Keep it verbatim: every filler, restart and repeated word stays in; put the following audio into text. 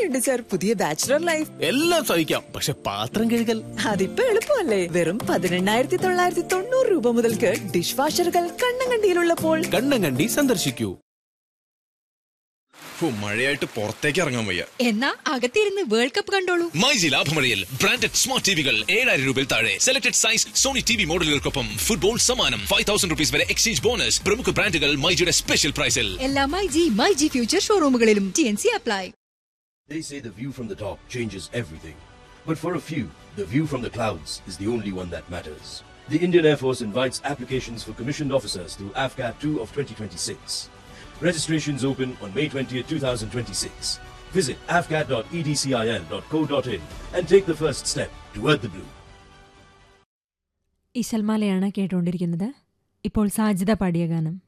എങ്ങനെയുണ്ട് സാർ പുതിയ bachelor life? എല്ലാം സഹിക്കാം, പക്ഷെ പാത്രം കഴുകൽ അതിപ്പോ എളുപ്പമല്ലേ? വെറും പതിനെണ്ണായിരത്തി തൊള്ളായിരത്തി തൊണ്ണൂറ് രൂപ മുതൽക്ക് ഡിഷ് വാഷറുകൾ കണ്ണങ്കണ്ടിയിലുള്ളപ്പോൾ കണ്ണങ്കണ്ടി സന്ദർശിക്കൂ. മഴയായിട്ട് പുറത്തേക്ക് ഇറങ്ങാൻ വയ്യ. എന്നാ അകത്തിരുന്ന് വേൾഡ് കപ്പ് കണ്ടോളൂ. മൈജി ലാഭമഴയിൽ ബ്രാൻഡഡ് സ്മാർട്ട് ടിവികൾ ഏഴായിരം രൂപയിൽ താഴെ. Selected size Sony TV മോഡലുകൾക്കൊപ്പം football സമ്മാനം. ഫൈവ് തൗസൻഡ് റുപ്പീസ് വരെ എക്സ്ചേഞ്ച് ബോണസ്. പ്രമുഖ ബ്രാൻഡുകൾ മൈജിയുടെ സ്പെഷ്യൽ പ്രൈസിൽ. എല്ലാ myG myG future ഷോറൂമുകളിലും T N C apply. They say the view from the top changes everything. But for a few, the view from the clouds is the only one that matters. The Indian Air Force invites applications for commissioned officers through A F C A T two of twenty twenty-six. Registrations open on May twentieth, twenty twenty-six. Visit a f c a t dot e d c i l dot co dot in and take the first step toward the blue. ഈ സൽമാലയാണ് കേട്ടുകൊണ്ടിരിക്കുന്നത്. ഇപ്പോൾ സാജിദ പാടിയ ഗാനം.